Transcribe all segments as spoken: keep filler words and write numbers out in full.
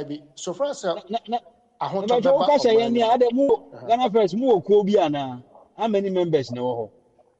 Dabi. So far as na na ahotɔ but you bɛba ka say ɔman ni no mu. ade mu Ghana First mu okuo bi ana how many members na wo ho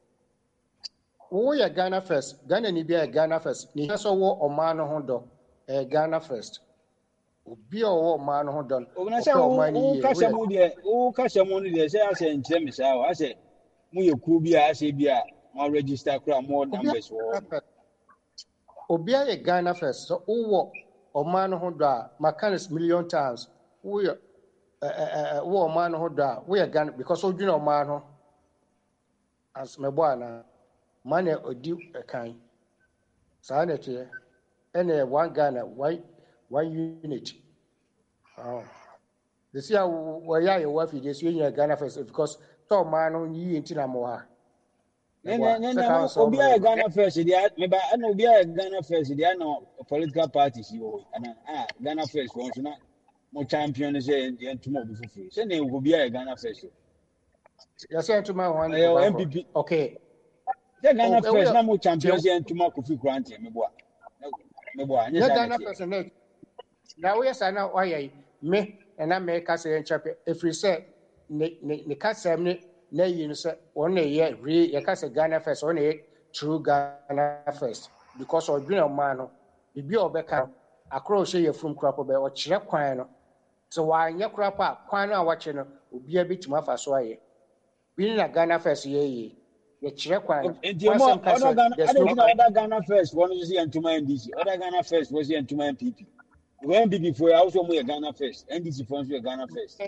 Wo yɛ Ghana First. Ghana ni bi yɛ Ghana First. Ni hɛ sɛ wo ɔman no ho dɔ. Eh Ghana First. Obi a ɔwɔ ɔman no ho dɔ. ogana say Ɔpɛ wo ɔman no wo yie. ka Wo say yɛ mu de wo ka say mu no de say ase nkyerɛ me say o ase mu ye kuo bi a ase bi a ma register kra more obi a numbers wo obi a yɛ Ghana First. So wowɔ ɔman no ho dɔ a maka no million times. Wo yɛ eh eh wo ɔman no ho dɔ a wo yɛ Ghana because odwina ɔman no as mebɔ ana man e odi kan. Saa na ɛteɛ. Ɛna one Ghana one one unit. Oh. The see how we are your wife is you Ghana First because so man no yi nti na mo ha. ne ne ne ne obi a Ghana First de me ba na obi a Ghana First de na political parties yo ana ah Ghana First won so na mo champion say entuma obi fufu say na obi a Ghana First Yes entuma one M P P okay say Ghana First na mo champion say entuma Kofi Kurante me bo me bo anya say Ghana First na na we say na why me na me ka say enchape every say ne ne ka say me na yi no say on na ye re ye ka say Ghana First on na true Ghana First because odwina man no bibi obeka akro hye ye from crop be o kire kwan no so wa anya crop a kwan no a wache no obi a bitima afa so aye bi na Ghana First ye ye ye kire kwan enti mo other Ghana other Ghana First one is entuma N D C other Ghana First was entuma N P P when P P for also mo Ghana First N D C for so Ghana First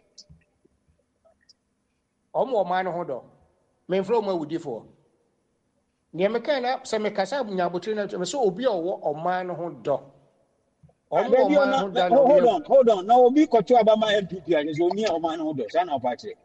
omo man ho do me fro mo wudi fo ne me kan na se me kasa nyabotire na me so obi owo oman no ho do omo oman ho do hold on hold on now obi koto abama N P P ani so ni oman no do sa na opa che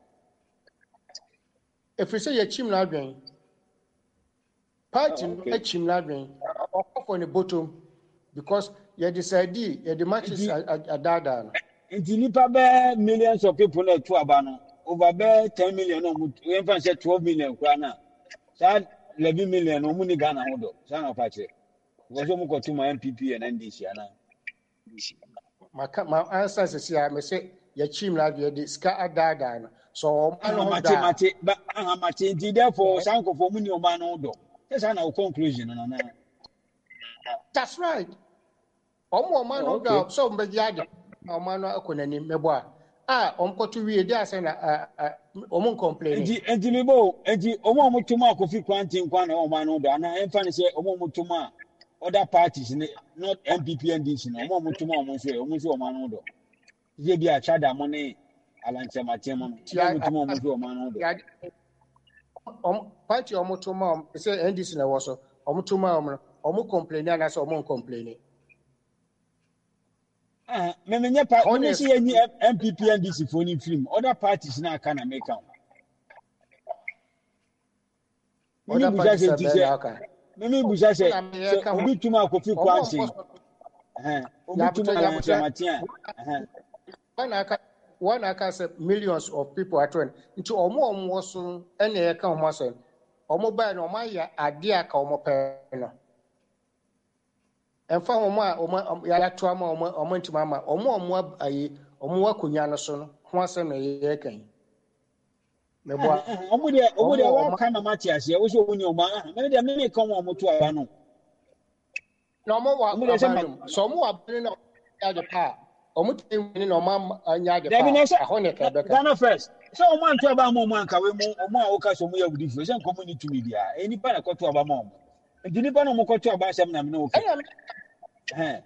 if you say ye chim na adwen party no chim na adwen okofo ne bottom because ye decide ye the matches adada no nti nipa be millions of people na to aba no over be ten million no we fan say twelve million kwa na sa eleven million no mu ni Ghana ho do sa na opa che wo so mu koto ma N P P and N D C ana maka ma answer say ya me say ye chim na adwen de ska adada no so oman no mate mate ba aha mate nti therefore sanko for mu ni oman no do that's na conclusion no na that's right omo oman no do so mbe jade oman no akonani mebo a ah omkoto wie dey say na omo complain enti enti mebo enti omo omo tuma Kofi Kurante nkwa na oman no do ana emfa ne say omo omo tuma other parties not N P P N D C no omo omo tuma omo so omo so oman no do ye bi a chada mo ne alanche matemo no omo tuma omo so oman no do om party omo tuma say N D C na wo so omo tuma omo omo complain na say omo complain ah me me nya pa me see any N P P N D C for ni film other parties na aka na make am other parties say me me buja say obi tuma Kofi Kurante eh obi tuma na Jamatia eh one aka one aka say millions of people at one into omo omo so ene ye ka omo so omo ba na omo ya ade aka omo pe no emfa omo a omo ya to ama omo omo ntima ama omo omo ayi omo wakonya no so no ho asem na ye kan me bo omo de omo de wa ka na mati ase wo so woni omo ah me de me me kan omo to aba no na omo wa abanum so omo wa bene na ya de pa omo tini na omo anya de pa aho ne ka beka Ghana First so omo anto aba mo omo anka we mo omo a wo ka so mo ya wudi fo se nko mo ni tumi dia eni pa na koto aba mo nti ni pa na mo koto aba asem na me na wo ka eh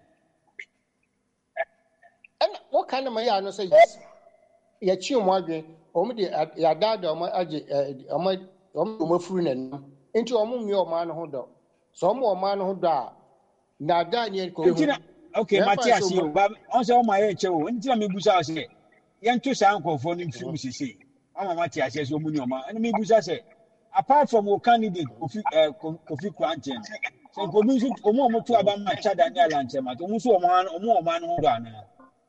and what kind of ya no say yes ya chi omo adwen omo de ya dada omo age omo omo furu na nti omo mi omo an ho do so omo omo an ho do a na da ni ko hu okay Matias you ba on say omo aye che wo nti na me busa se ye nto sa ankofo no mfiri mu sese ama Matias se omo ni omo and me busa se apart from your candidate Kofi Kofi Kurante so ko mi so omo omo to aba ma cha Daniel Anchema omo so omo omo omo an ho do ana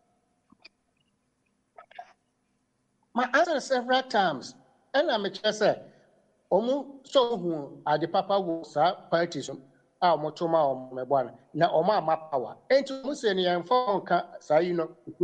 my answer several times and I'm say omo so hu ade papa wo sa parties a omo to ma omo me bo na omo ama power enti omo se ne yan fo nka sa yi no